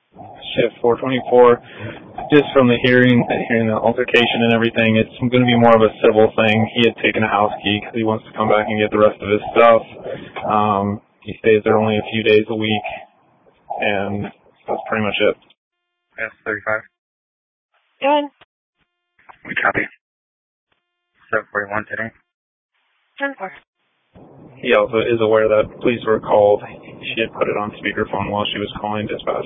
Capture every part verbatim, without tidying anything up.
Shift four twenty-four. Just from the hearing, hearing the altercation and everything, it's going to be more of a civil thing. He had taken a house key because he wants to come back and get the rest of his stuff. Um, he stays there only a few days a week, and that's pretty much it. S thirty-five. Good. We copy. seven forty-one today. ten four. He also is aware that police were called. She had put it on speakerphone while she was calling dispatch.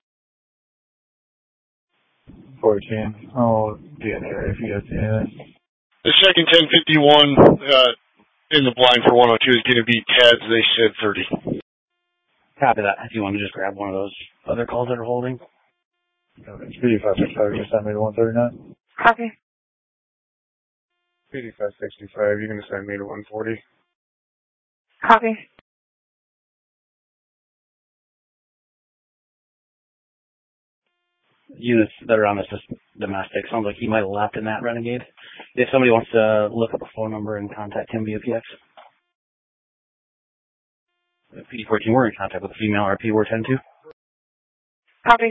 fourteen. Oh, D N A if you guys see anything. The second ten fifty-one uh, in the blind for one oh two is going to be Ted's. They said thirty. Copy that. If you want to just grab one of those other calls that are holding. P D five sixty-five, you're going to send me to one thirty-nine? Copy. P D five sixty-five, you're going to send me to one forty. Copy. Units that are on this domestic. Sounds like he might have left in that Renegade. If somebody wants to look up a phone number and contact him via P X. P D fourteen, we're in contact with a female R P, we're ten two. Copy.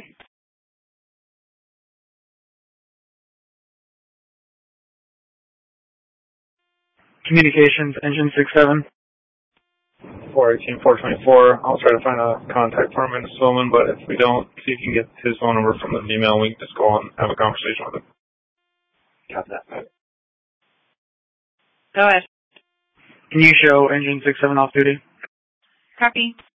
Communications, engine six seven. four eighteen, four twenty-four. I'll try to find a contact for him in Swillman, but if we don't, see if you can get his phone number from the email. We can just go on and have a conversation with him. Copy that. Go ahead. Can you show engine six seven off duty? Copy.